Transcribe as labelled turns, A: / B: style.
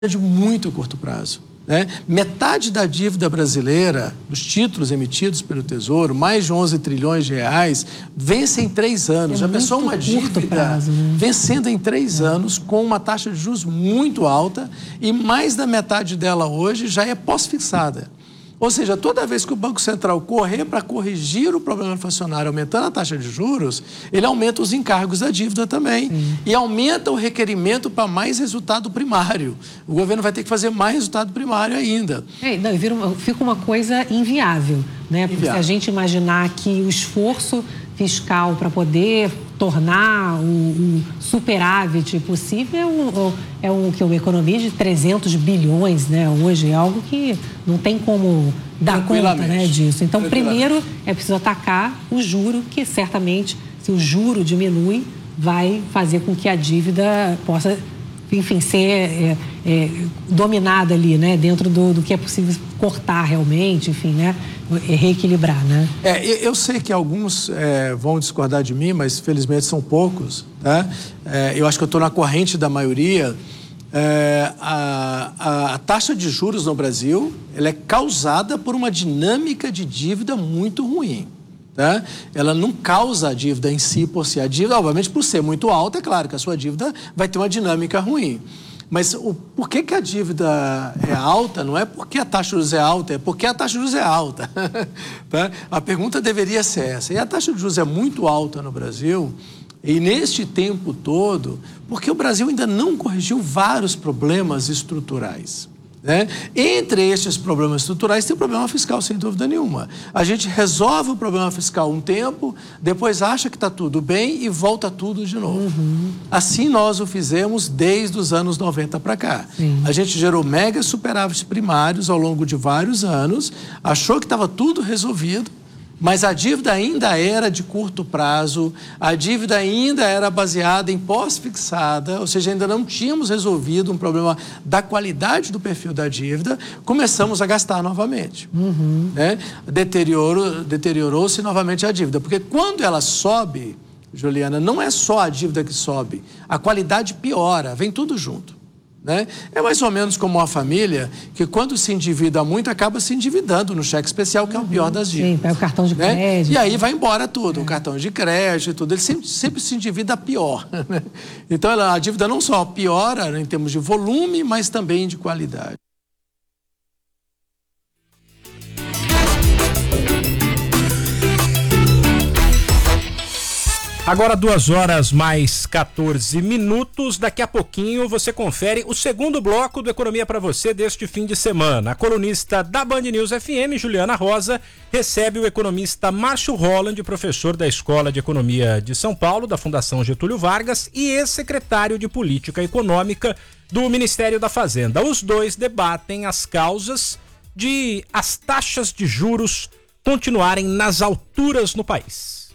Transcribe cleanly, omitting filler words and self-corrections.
A: de muito curto prazo. Né? Metade da dívida brasileira, dos títulos emitidos pelo Tesouro, mais de 11 trilhões de reais, vence em 3 anos. Já pensou uma dívida vencendo em 3 anos com uma taxa de juros muito alta e mais da metade dela hoje já é pós-fixada. Ou seja, toda vez que o Banco Central correr para corrigir o problema inflacionário, aumentando a taxa de juros, ele aumenta os encargos da dívida também. E aumenta o requerimento para mais resultado primário. O governo vai ter que fazer mais resultado primário ainda.
B: Fica uma coisa inviável, né? Porque se a gente imaginar que o esforço fiscal para poder tornar o superávit possível é uma economia de 300 bilhões, né? Hoje é algo que não tem como dar conta, né, disso. Então, primeiro é preciso atacar o juro, que certamente, se o juro diminui, vai fazer com que a dívida possa, enfim, ser dominada ali, né? Dentro do que é possível cortar realmente, enfim, né? Reequilibrar, né?
A: Eu sei que alguns vão discordar de mim, mas felizmente são poucos, tá? Eu acho que eu estou na corrente da maioria. A taxa de juros no Brasil, ela é causada por uma dinâmica de dívida muito ruim. Tá? Ela não causa a dívida em si por si. A dívida, obviamente, por ser muito alta, é claro que a sua dívida vai ter uma dinâmica ruim. Mas por que a dívida é alta? Não é porque a taxa de juros é alta, é porque a taxa de juros é alta. Tá? A pergunta deveria ser essa. E a taxa de juros é muito alta no Brasil, e neste tempo todo, porque o Brasil ainda não corrigiu vários problemas estruturais. Né? Entre estes problemas estruturais tem o problema fiscal, sem dúvida nenhuma. A gente resolve o problema fiscal um tempo, depois acha que está tudo bem e volta tudo de novo. Assim nós o fizemos desde os anos 90 para cá. A gente gerou mega superávites primários ao longo de vários anos, achou que estava tudo resolvido, mas a dívida ainda era de curto prazo, a dívida ainda era baseada em pós-fixada, ou seja, ainda não tínhamos resolvido um problema da qualidade do perfil da dívida, começamos a gastar novamente. Né? Deteriorou-se novamente a dívida, porque quando ela sobe, Juliana, não é só a dívida que sobe, a qualidade piora, vem tudo junto. Né? É mais ou menos como uma família que, quando se endivida muito, acaba se endividando no cheque especial, que é o pior das dívidas.
B: Sim, pega o cartão de crédito.
A: E aí vai embora tudo, o cartão de crédito e tudo. Ele sempre se endivida pior. Né? Então, a dívida não só piora em termos de volume, mas também de qualidade.
C: Agora 2h mais 14. Daqui a pouquinho você confere o segundo bloco do Economia para você deste fim de semana. A colunista da Band News FM, Juliana Rosa, recebe o economista Márcio Holland, professor da Escola de Economia de São Paulo, da Fundação Getúlio Vargas e ex-secretário de Política Econômica do Ministério da Fazenda. Os dois debatem as causas de as taxas de juros continuarem nas alturas no país.